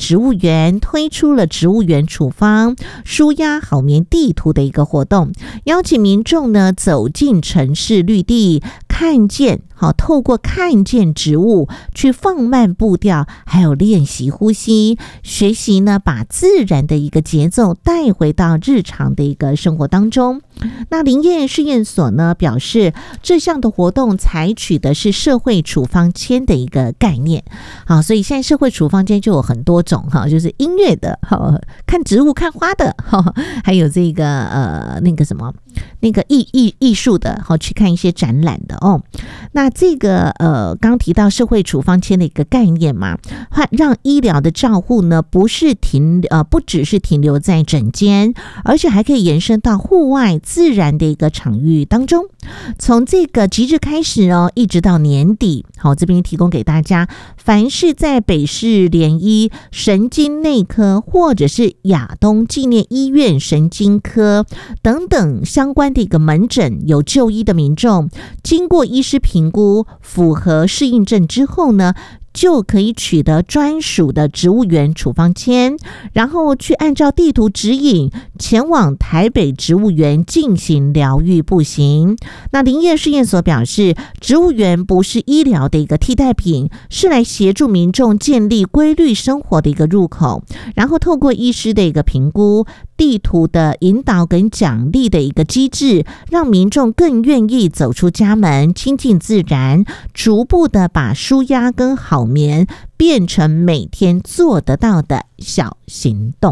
植物园推出了植物园处方舒压好眠地图的一个活动，邀请民众呢走进城市绿地，透过看见植物去放慢步调，还有练习呼吸，学习呢把自然的一个节奏带回到日常的一个生活当中。那林业试验所呢表示，这项的活动采取的是社会处方签的一个概念。好，所以现在社会处方签就有很多种哈，就是音乐的，看植物看花的，还有这个那个艺术的，去看一些展览的哦。那这个刚提到社会处方签的一个概念嘛，让医疗的照护呢不只是停留在诊间，而且还可以延伸到户外自然的一个场域当中。从这个即日开始哦，一直到年底，好，这边提供给大家，凡是在北市联医神经内科或者是亚东纪念医院神经科等等相关的一个门诊有就医的民众，经过医师评估符合适应症之后呢，就可以取得专属的植物园处方签，然后去按照地图指引前往台北植物园进行疗愈步行。那林业试验所表示，植物园不是医疗的一个替代品，是来协助民众建立规律生活的一个入口，然后透过医师的一个评估，地图的引导跟奖励的一个机制，让民众更愿意走出家门，亲近自然，逐步的把舒压跟好眠变成每天做得到的小行动。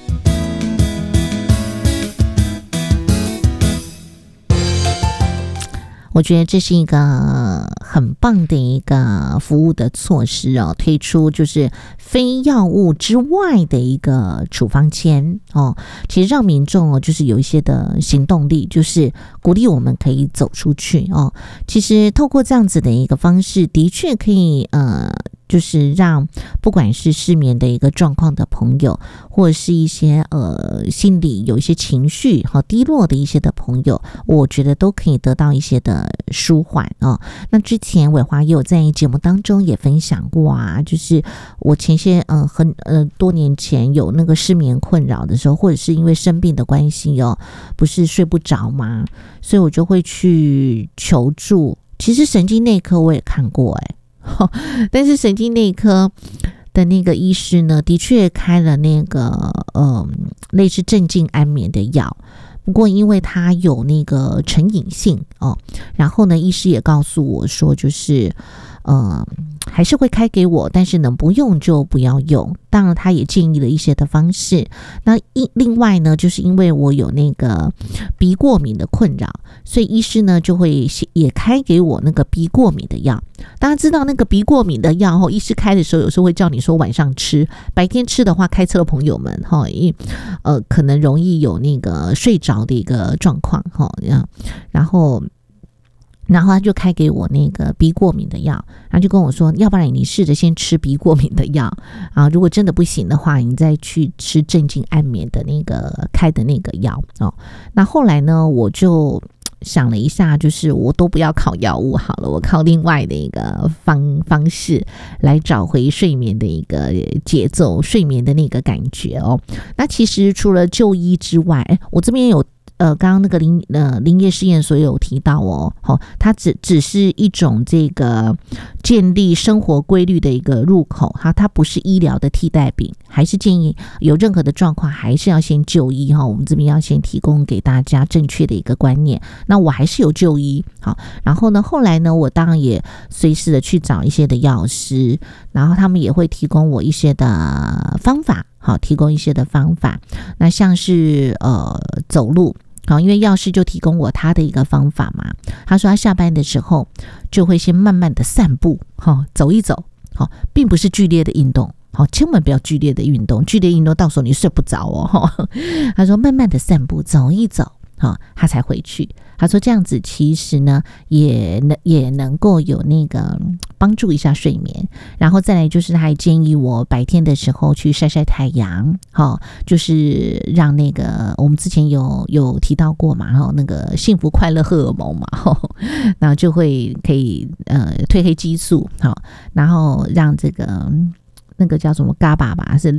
我觉得这是一个很棒的一个服务的措施哦，推出就是非药物之外的一个处方签哦，其实让民众哦就是有一些的行动力，就是鼓励我们可以走出去哦。其实透过这样子的一个方式，的确可以就是让不管是失眠的一个状况的朋友，或者是一些心里有一些情绪低落的一些的朋友，我觉得都可以得到一些的舒缓哦。那之前伟华也有在节目当中也分享过啊，就是我前些多年前有那个失眠困扰的时候，或者是因为生病的关系哦，不是睡不着嘛，所以我就会去求助。其实神经内科我也看过但是神经内科的那个医师呢，的确开了那个类似镇静安眠的药，不过因为它有那个成瘾性哦，然后呢，医师也告诉我说，就是还是会开给我，但是能不用就不要用。当然他也建议了一些的方式。那另外呢，就是因为我有那个鼻过敏的困扰，所以医师呢就会也开给我那个鼻过敏的药。大家知道那个鼻过敏的药医师开的时候有时候会叫你说晚上吃，白天吃的话开车的朋友们可能容易有那个睡着的一个状况然后他就开给我那个鼻过敏的药，然后就跟我说，要不然你试着先吃鼻过敏的药啊，如果真的不行的话，你再去吃镇静安眠的那个开的那个药哦。那后来呢，我就想了一下，就是我都不要靠药物好了，我靠另外的一个方式来找回睡眠的一个节奏，睡眠的那个感觉哦。那其实除了就医之外，我这边有刚刚那个林业试验所有提到它只是一种这个建立生活规律的一个入口它不是医疗的替代品，还是建议有任何的状况还是要先就医我们这边要先提供给大家正确的一个观念。那我还是有就医然后呢，后来呢，我当然也随时的去找一些的药师，然后他们也会提供我一些的方法提供一些的方法。那像是走路因为药师就提供我他的一个方法嘛，他说他下班的时候就会先慢慢的散步走一走并不是剧烈的运动千万不要剧烈的运动，剧烈运动到时候你睡不着他说慢慢的散步走一走他才回去。他说这样子其实呢也能够有那个帮助一下睡眠。然后再来就是他还建议我白天的时候去晒晒太阳就是让那个我们之前有提到过嘛那个幸福快乐荷尔蒙嘛然后就会可以褪黑激素然后让这个那个叫什么GABA吧，是